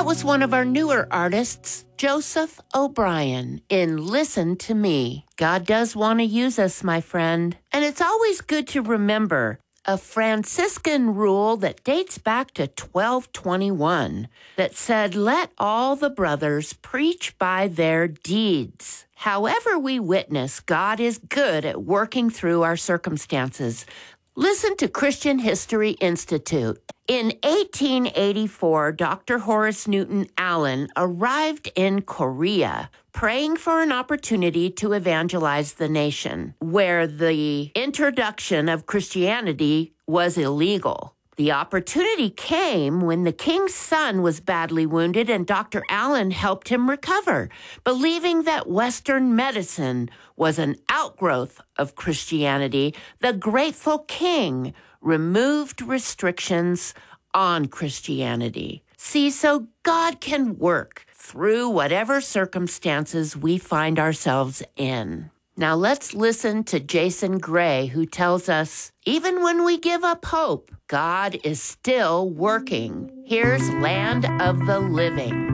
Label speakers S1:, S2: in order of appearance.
S1: That was one of our newer artists, Joseph O'Brien, in Listen to Me. God does want to use us, my friend. And it's always good to remember a Franciscan rule that dates back to 1221 that said, let all the brothers preach by their deeds. However we witness, God is good at working through our circumstances. Listen to Christian History Institute. In 1884, Dr. Horace Newton Allen arrived in Korea, praying for an opportunity to evangelize the nation, where the introduction of Christianity was illegal. The opportunity came when the king's son was badly wounded and Dr. Allen helped him recover, believing that Western medicine was an outgrowth of Christianity. The grateful king removed restrictions on Christianity. See, so God can work through whatever circumstances we find ourselves in. Now let's listen to Jason Gray, who tells us, even when we give up hope, God is still working. Here's Land of the Living.